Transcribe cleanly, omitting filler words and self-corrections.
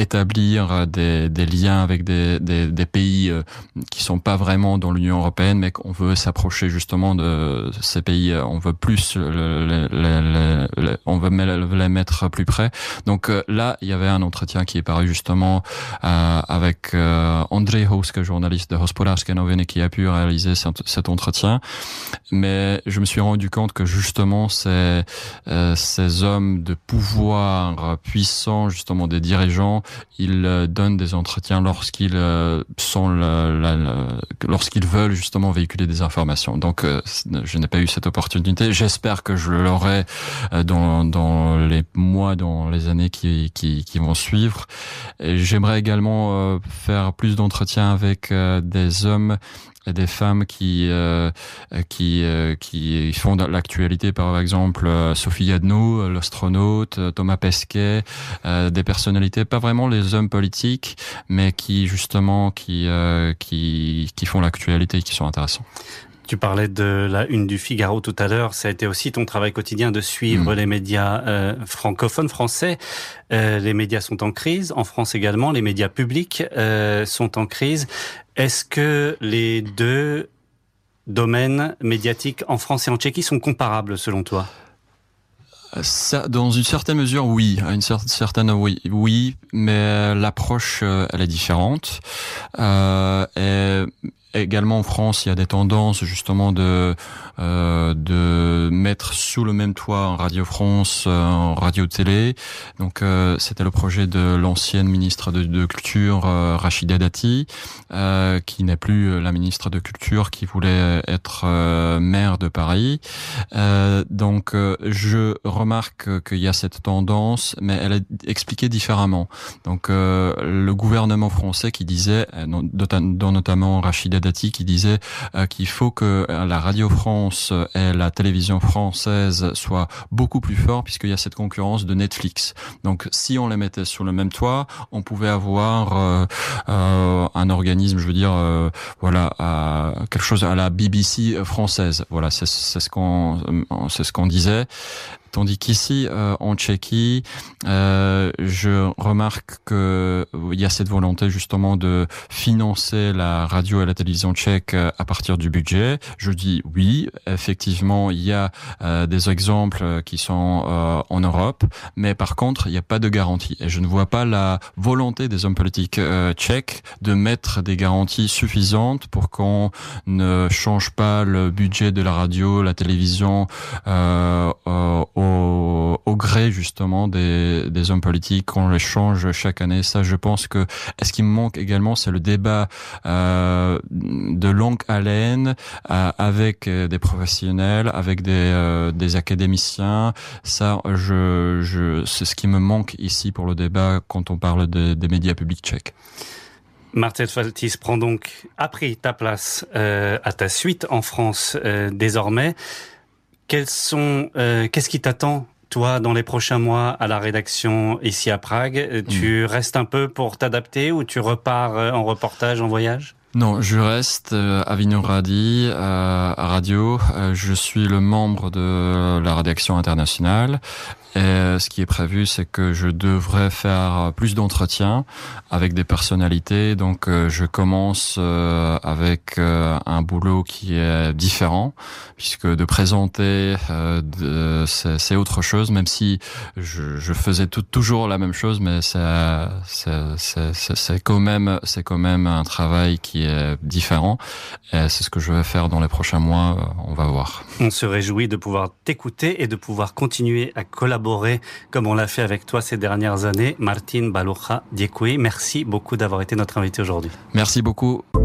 établir des liens avec des pays qui sont pas vraiment dans l'Union européenne, mais qu'on veut s'approcher justement de ces pays. On veut plus, on veut les mettre plus près. Donc là, il y avait un entretien qui est paru justement avec Andrzej Houska, journaliste de Hospodářské noviny, qui a pu réaliser cet entretien. Mais je me suis rendu compte que justement ces hommes de pouvoir puissants, justement des dirigeants, ils donnent des entretiens lorsqu'ils lorsqu'ils veulent justement véhiculer des informations. Donc je n'ai pas eu cette opportunité. J'espère que je l'aurai dans les mois, dans les années qui vont suivre. Et j'aimerais également faire plus d'entretiens avec des hommes et des femmes qui font de l'actualité, par exemple Sophie Yadno, l'astronaute, Thomas Pesquet, des personnalités, pas vraiment les hommes politiques, mais qui justement qui font l'actualité et qui sont intéressants. Tu parlais de la une du Figaro tout à l'heure. Ça a été aussi ton travail quotidien de suivre les médias francophones, français. Les médias sont en crise. En France également, les médias publics sont en crise. Est-ce que les deux domaines médiatiques en France et en Tchéquie sont comparables selon toi ? Ça, dans une certaine mesure, oui. À une certaine, oui, mais l'approche, elle est différente. Et également en France, il y a des tendances justement de mettre sous le même toit Radio France, radio-télé. Donc c'était le projet de l'ancienne ministre de Culture, Rachida Dati, qui n'est plus la ministre de Culture, qui voulait être maire de Paris. Donc je remarque qu'il y a cette tendance, mais elle est expliquée différemment. Donc le gouvernement français qui disait, dont notamment Rachida Dati, qui disait qu'il faut que la Radio France et la télévision française soient beaucoup plus forts, puisqu'il y a cette concurrence de Netflix. Donc si on les mettait sous le même toit, on pouvait avoir un organisme, je veux dire, quelque chose à la BBC française. Voilà, c'est ce qu'on disait. Tandis qu'ici, en Tchéquie, je remarque que il y a cette volonté justement de financer la radio et la télévision tchèque à partir du budget. Je dis oui, effectivement, il y a des exemples qui sont en Europe, mais par contre, il n'y a pas de garantie. Et je ne vois pas la volonté des hommes politiques tchèques de mettre des garanties suffisantes pour qu'on ne change pas le budget de la radio, la télévision au gré justement des hommes politiques, qu'on les change chaque année. Ça, je pense que ce qui me manque également, c'est le débat de longue haleine avec des professionnels, avec des académiciens. Ça, c'est ce qui me manque ici pour le débat quand on parle des médias publics tchèques. Marcel Pfaltis a pris ta place à ta suite en France désormais. Qu'est-ce qui t'attend, toi, dans les prochains mois à la rédaction ici à Prague ? Tu restes un peu pour t'adapter ou tu repars en reportage, en voyage ? Non, je reste à Vinohrady, à Radio. Je suis le membre de la rédaction internationale. Et ce qui est prévu, c'est que je devrais faire plus d'entretiens avec des personnalités. Donc, je commence avec un boulot qui est différent, puisque de présenter, c'est autre chose. Même si je faisais toujours la même chose, mais c'est quand même un travail qui est différent. Et c'est ce que je vais faire dans les prochains mois. On va voir. On se réjouit de pouvoir t'écouter et de pouvoir continuer à collaborer comme on l'a fait avec toi ces dernières années. Martin Balucha Diekui, merci beaucoup d'avoir été notre invité aujourd'hui. Merci beaucoup.